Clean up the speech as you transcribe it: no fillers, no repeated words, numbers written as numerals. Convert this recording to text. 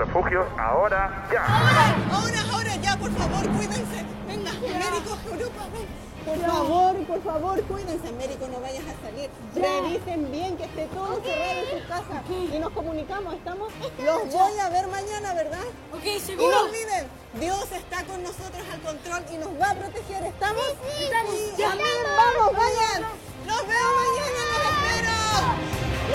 refugio ahora, ya. Ahora, ya, por favor, cuídense. Venga, médicos, Europa, ven. Por favor, cuídense. Américo, no vayas a salir. Revisen bien que esté todo cerrado en sus casas. Y nos comunicamos, ¿estamos? Los voy a ver mañana, ¿verdad? Ok, Y seguro. no olviden, Dios está con nosotros al control y nos va a proteger. ¿Estamos? Estamos. Y amén, vamos, vayan. Nos vemos mañana, los espero.